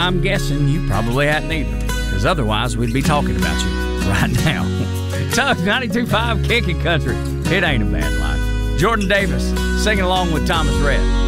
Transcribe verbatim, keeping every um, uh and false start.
I'm guessing you probably hadn't either, because otherwise we'd be talking about you right now. Tug ninety-two point five Kicking Country. It ain't a bad life. Jordan Davis singing along with Thomas Rhett.